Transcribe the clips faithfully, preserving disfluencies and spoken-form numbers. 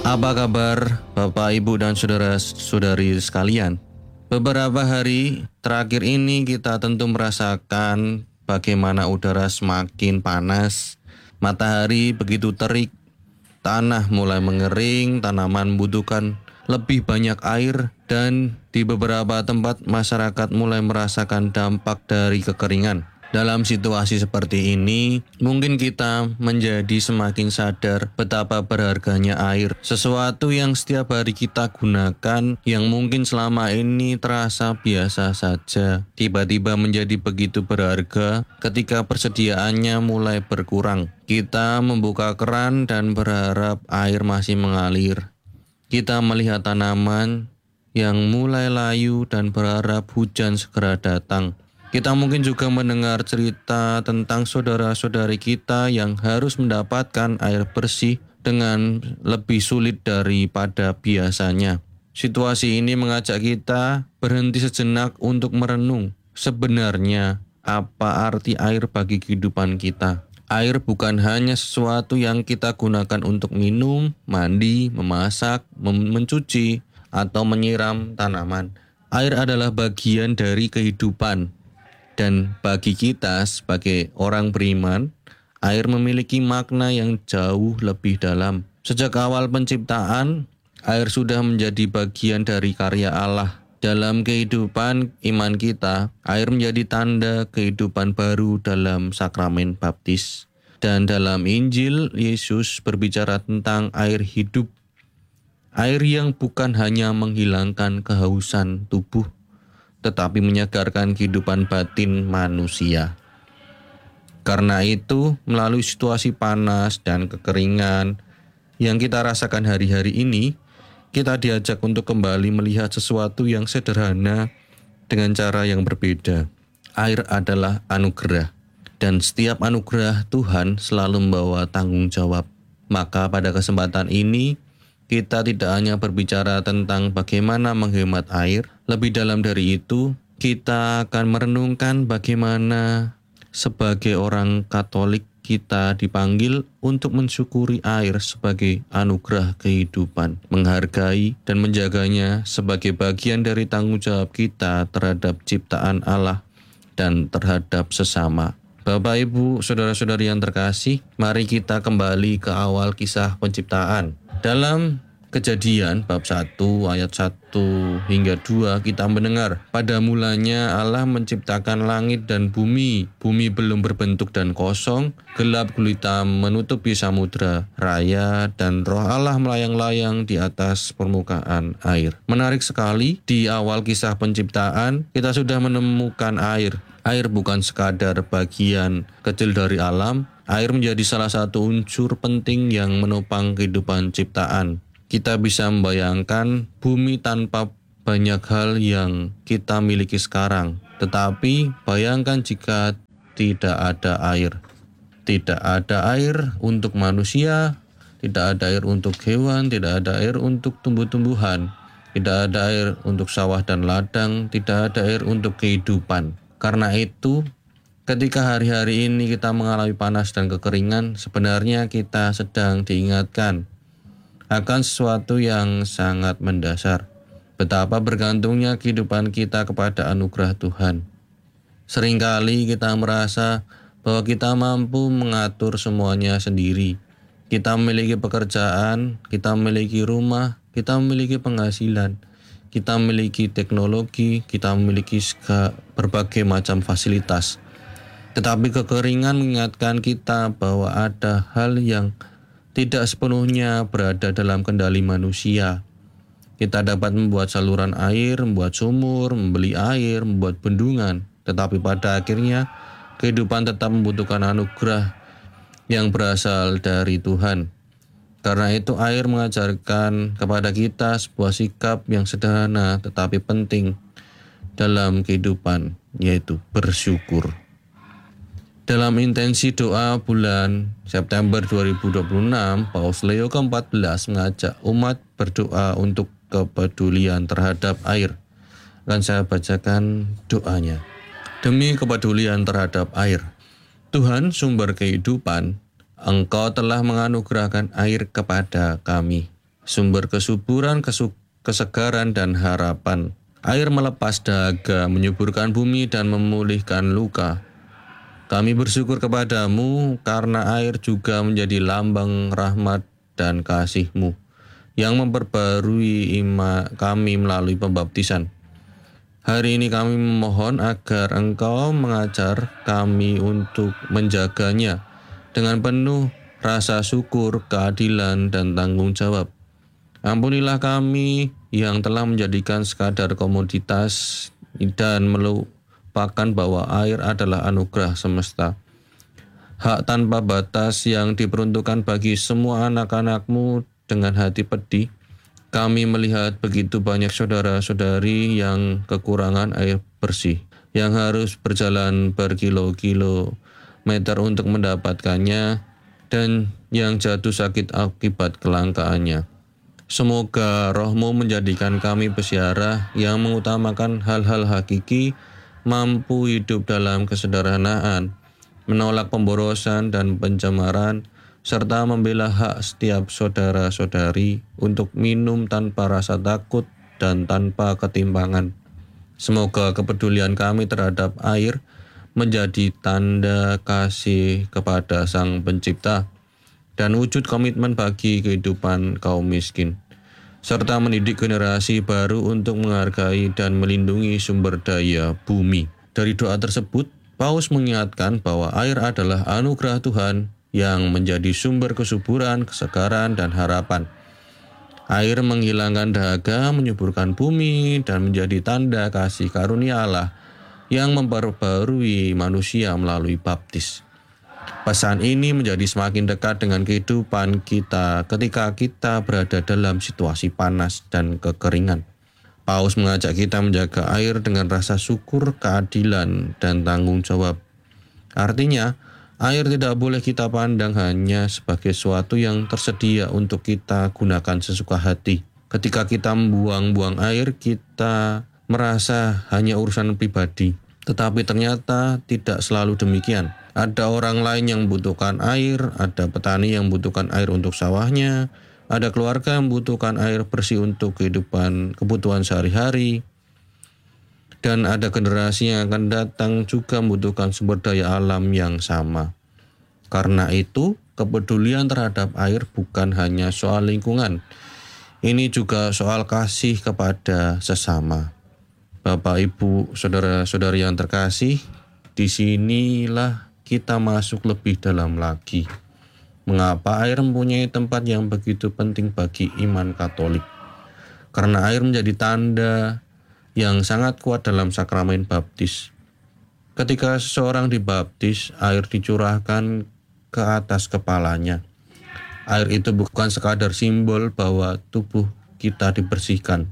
Apa kabar Bapak, Ibu, dan saudara-saudari sekalian? Beberapa hari terakhir ini kita tentu merasakan bagaimana udara semakin panas, matahari begitu terik, tanah mulai mengering, tanaman membutuhkan lebih banyak air, dan di beberapa tempat masyarakat mulai merasakan dampak dari kekeringan. Dalam situasi seperti ini, mungkin kita menjadi semakin sadar betapa berharganya air. Sesuatu yang setiap hari kita gunakan, yang mungkin selama ini terasa biasa saja, tiba-tiba menjadi begitu berharga ketika persediaannya mulai berkurang. Kita membuka keran dan berharap air masih mengalir. Kita melihat tanaman yang mulai layu dan berharap hujan segera datang. Kita mungkin juga mendengar cerita tentang saudara-saudari kita yang harus mendapatkan air bersih dengan lebih sulit daripada biasanya. Situasi ini mengajak kita berhenti sejenak untuk merenung. Sebenarnya, apa arti air bagi kehidupan kita? Air bukan hanya sesuatu yang kita gunakan untuk minum, mandi, memasak, mem- mencuci, atau menyiram tanaman. Air adalah bagian dari kehidupan. Dan bagi kita sebagai orang beriman, air memiliki makna yang jauh lebih dalam. Sejak awal penciptaan, air sudah menjadi bagian dari karya Allah. Dalam kehidupan iman kita, air menjadi tanda kehidupan baru dalam sakramen baptis. Dan dalam Injil, Yesus berbicara tentang air hidup. Air yang bukan hanya menghilangkan kehausan tubuh, tetapi menyegarkan kehidupan batin manusia. Karena itu, melalui situasi panas dan kekeringan yang kita rasakan hari-hari ini, kita diajak untuk kembali melihat sesuatu yang sederhana dengan cara yang berbeda. Air adalah anugerah, dan setiap anugerah Tuhan selalu membawa tanggung jawab. Maka pada kesempatan ini, kita tidak hanya berbicara tentang bagaimana menghemat air, lebih dalam dari itu, kita akan merenungkan bagaimana sebagai orang Katolik kita dipanggil untuk mensyukuri air sebagai anugerah kehidupan, menghargai dan menjaganya sebagai bagian dari tanggung jawab kita terhadap ciptaan Allah dan terhadap sesama. Bapak, Ibu, saudara-saudari yang terkasih, mari kita kembali ke awal kisah penciptaan. Dalam Kejadian bab satu ayat satu hingga dua kita mendengar, pada mulanya Allah menciptakan langit dan bumi. Bumi belum berbentuk dan kosong, gelap gulita menutupi samudra raya, dan roh Allah melayang-layang di atas permukaan air. Menarik sekali, di awal kisah penciptaan kita sudah menemukan air. Air bukan sekadar bagian kecil dari alam, air menjadi salah satu unsur penting yang menopang kehidupan ciptaan. Kita bisa membayangkan bumi tanpa banyak hal yang kita miliki sekarang. Tetapi bayangkan jika tidak ada air. Tidak ada air untuk manusia, tidak ada air untuk hewan, tidak ada air untuk tumbuh-tumbuhan, tidak ada air untuk sawah dan ladang, tidak ada air untuk kehidupan. Karena itu, ketika hari-hari ini kita mengalami panas dan kekeringan, sebenarnya kita sedang diingatkan akan sesuatu yang sangat mendasar, betapa bergantungnya kehidupan kita kepada anugerah Tuhan. Seringkali kita merasa bahwa kita mampu mengatur semuanya sendiri. Kita memiliki pekerjaan, kita memiliki rumah, kita memiliki penghasilan, kita memiliki teknologi, kita memiliki berbagai macam fasilitas. Tetapi kekeringan mengingatkan kita bahwa ada hal yang tidak sepenuhnya berada dalam kendali manusia. Kita dapat membuat saluran air, membuat sumur, membeli air, membuat bendungan. Tetapi pada akhirnya, kehidupan tetap membutuhkan anugerah yang berasal dari Tuhan. Karena itu air mengajarkan kepada kita sebuah sikap yang sederhana tetapi penting dalam kehidupan, yaitu bersyukur. Dalam intensi doa bulan September dua ribu dua puluh enam, Paus Leo keempat belas mengajak umat berdoa untuk kepedulian terhadap air. Akan saya bacakan doanya. Demi kepedulian terhadap air. Tuhan sumber kehidupan, Engkau telah menganugerahkan air kepada kami. sumber kesuburan, kesu- kesegaran, dan harapan. Air melepas dahaga, menyuburkan bumi, dan memulihkan luka. Kami bersyukur kepadamu karena air juga menjadi lambang rahmat dan kasih-Mu yang memperbarui iman kami melalui pembaptisan. Hari ini kami memohon agar Engkau mengajar kami untuk menjaganya dengan penuh rasa syukur, keadilan, dan tanggung jawab. Ampunilah kami yang telah menjadikan sekadar komoditas dan melupakan bahwa air adalah anugerah semesta. Hak tanpa batas yang diperuntukkan bagi semua anak-anak-Mu. Dengan hati pedih, kami melihat begitu banyak saudara-saudari yang kekurangan air bersih, yang harus berjalan berkilo-kilometer untuk mendapatkannya, dan yang jatuh sakit akibat kelangkaannya. Semoga Roh-Mu menjadikan kami peziarah yang mengutamakan hal-hal hakiki, mampu hidup dalam kesederhanaan, menolak pemborosan dan pencemaran, serta membela hak setiap saudara-saudari untuk minum tanpa rasa takut dan tanpa ketimpangan. Semoga kepedulian kami terhadap air menjadi tanda kasih kepada Sang Pencipta dan wujud komitmen bagi kehidupan kaum miskin, serta mendidik generasi baru untuk menghargai dan melindungi sumber daya bumi. Dari doa tersebut, Paus mengingatkan bahwa air adalah anugerah Tuhan yang menjadi sumber kesuburan, kesegaran, dan harapan. Air menghilangkan dahaga, menyuburkan bumi, dan menjadi tanda kasih karunia Allah yang memperbarui manusia melalui baptis. Pesan ini menjadi semakin dekat dengan kehidupan kita ketika kita berada dalam situasi panas dan kekeringan. Paus mengajak kita menjaga air dengan rasa syukur, keadilan, dan tanggung jawab. Artinya, air tidak boleh kita pandang hanya sebagai sesuatu yang tersedia untuk kita gunakan sesuka hati. Ketika kita membuang-buang air, kita merasa hanya urusan pribadi. Tetapi ternyata tidak selalu demikian. Ada orang lain yang membutuhkan air, ada petani yang membutuhkan air untuk sawahnya, ada keluarga yang membutuhkan air bersih untuk kehidupan kebutuhan sehari-hari, dan ada generasi yang akan datang juga membutuhkan sumber daya alam yang sama. Karena itu, kepedulian terhadap air bukan hanya soal lingkungan. Ini juga soal kasih kepada sesama. Bapak, Ibu, saudara-saudari yang terkasih, disinilah kita masuk lebih dalam lagi. Mengapa air mempunyai tempat yang begitu penting bagi iman Katolik? Karena air menjadi tanda yang sangat kuat dalam sakramen baptis. Ketika seseorang dibaptis, air dicurahkan ke atas kepalanya. Air itu bukan sekadar simbol bahwa tubuh kita dibersihkan.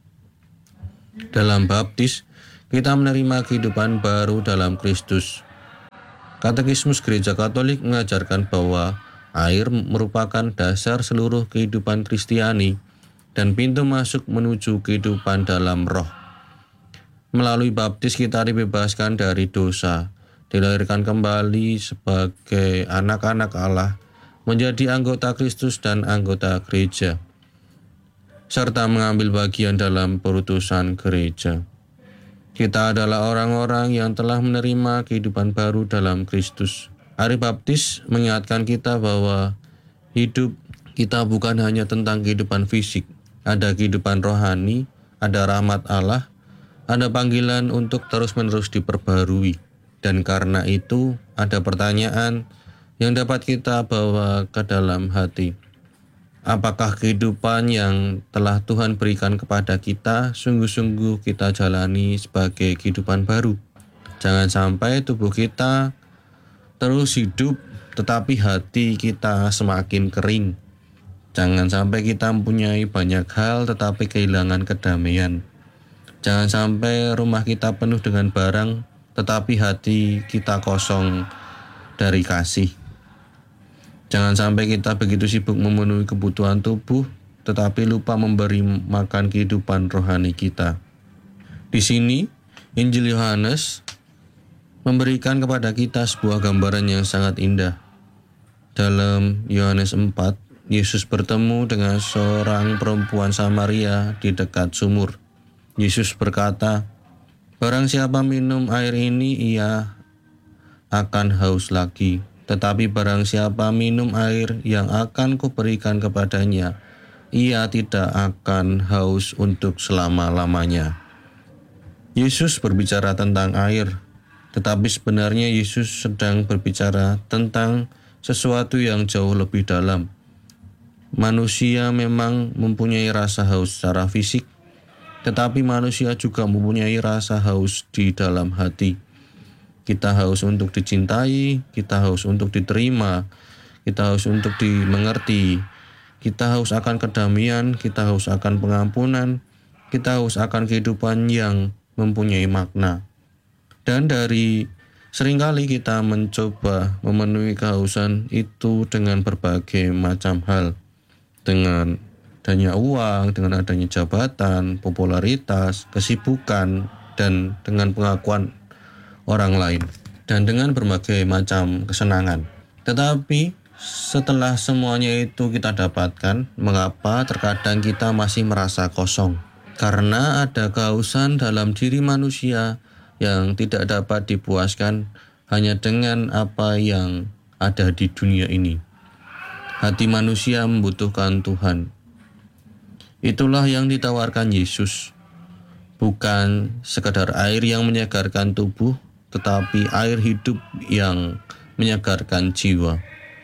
Dalam baptis, kita menerima kehidupan baru dalam Kristus. Katekismus Gereja Katolik mengajarkan bahwa air merupakan dasar seluruh kehidupan Kristiani dan pintu masuk menuju kehidupan dalam roh. Melalui baptis kita dibebaskan dari dosa, dilahirkan kembali sebagai anak-anak Allah, menjadi anggota Kristus dan anggota gereja, serta mengambil bagian dalam perutusan gereja. Kita adalah orang-orang yang telah menerima kehidupan baru dalam Kristus. Hari baptis mengingatkan kita bahwa hidup kita bukan hanya tentang kehidupan fisik, ada kehidupan rohani, ada rahmat Allah, ada panggilan untuk terus-menerus diperbarui. Dan karena itu ada pertanyaan yang dapat kita bawa ke dalam hati. Apakah kehidupan yang telah Tuhan berikan kepada kita sungguh-sungguh kita jalani sebagai kehidupan baru? Jangan sampai tubuh kita terus hidup tetapi hati kita semakin kering. Jangan sampai kita mempunyai banyak hal tetapi kehilangan kedamaian. Jangan sampai rumah kita penuh dengan barang tetapi hati kita kosong dari kasih. Jangan sampai kita begitu sibuk memenuhi kebutuhan tubuh tetapi lupa memberi makan kehidupan rohani kita. Di sini Injil Yohanes memberikan kepada kita sebuah gambaran yang sangat indah. Dalam Yohanes empat Yesus bertemu dengan seorang perempuan Samaria di dekat sumur. Yesus berkata, "Barang siapa minum air ini, ia akan haus lagi. Tetapi barang siapa minum air yang akan kuberikan kepadanya, ia tidak akan haus untuk selama-lamanya." Yesus berbicara tentang air, tetapi sebenarnya Yesus sedang berbicara tentang sesuatu yang jauh lebih dalam. Manusia memang mempunyai rasa haus secara fisik, tetapi manusia juga mempunyai rasa haus di dalam hati. Kita haus untuk dicintai, kita haus untuk diterima, kita haus untuk dimengerti, kita haus akan kedamaian, kita haus akan pengampunan, kita haus akan kehidupan yang mempunyai makna. Dan dari seringkali kita mencoba memenuhi kehausan itu dengan berbagai macam hal. Dengan adanya uang, dengan adanya jabatan, popularitas, kesibukan, dan dengan pengakuan orang lain. Dan dengan berbagai macam kesenangan. Tetapi setelah semuanya itu kita dapatkan, mengapa terkadang kita masih merasa kosong? Karena ada kehausan dalam diri manusia yang tidak dapat dipuaskan hanya dengan apa yang ada di dunia ini. Hati manusia membutuhkan Tuhan. Itulah yang ditawarkan Yesus. Bukan sekadar air yang menyegarkan tubuh, tetapi air hidup yang menyegarkan jiwa.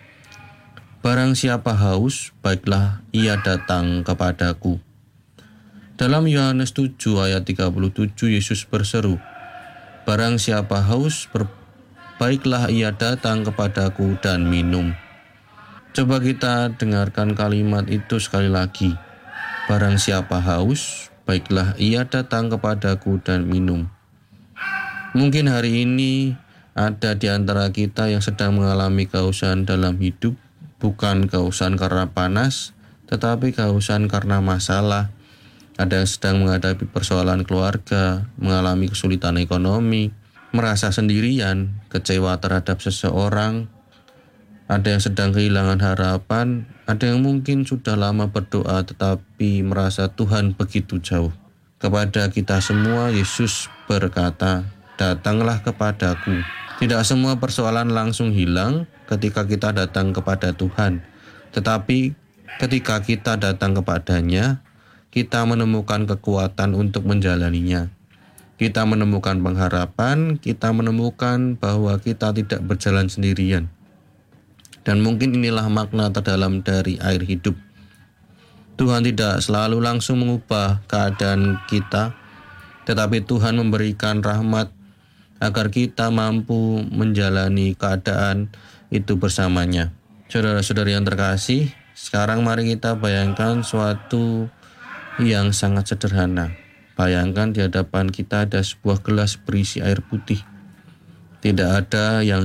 Barang siapa haus, baiklah ia datang kepadaku. Dalam Yohanes tujuh ayat tiga puluh tujuh, Yesus berseru, "Barang siapa haus, baiklah ia datang kepadaku dan minum." Coba kita dengarkan kalimat itu sekali lagi. Barang siapa haus, baiklah ia datang kepadaku dan minum. Mungkin hari ini ada di antara kita yang sedang mengalami kehausan dalam hidup, bukan kehausan karena panas, tetapi kehausan karena masalah. Ada yang sedang menghadapi persoalan keluarga, mengalami kesulitan ekonomi, merasa sendirian, kecewa terhadap seseorang. Ada yang sedang kehilangan harapan, ada yang mungkin sudah lama berdoa tetapi merasa Tuhan begitu jauh. Kepada kita semua Yesus berkata, "Datanglah kepadaku." Tidak semua persoalan langsung hilang ketika kita datang kepada Tuhan. Tetapi ketika kita datang kepadanya, kita menemukan kekuatan untuk menjalaninya. Kita menemukan pengharapan, kita menemukan bahwa kita tidak berjalan sendirian. Dan mungkin inilah makna terdalam dari air hidup. Tuhan tidak selalu langsung mengubah keadaan kita, tetapi Tuhan memberikan rahmat agar kita mampu menjalani keadaan itu bersamanya. Saudara-saudari yang terkasih, sekarang mari kita bayangkan suatu yang sangat sederhana. Bayangkan di hadapan kita ada sebuah gelas berisi air putih. Tidak ada yang